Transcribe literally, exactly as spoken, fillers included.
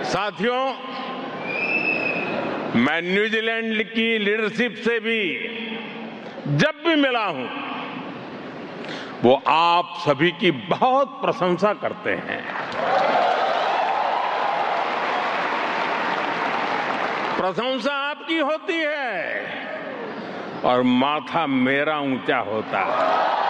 साथियों, मैं न्यूजीलैंड की लीडरशिप से भी जब भी मिला हूं, वो आप सभी की बहुत प्रशंसा करते हैं। प्रशंसा आपकी होती है और माथा मेरा ऊंचा होता है।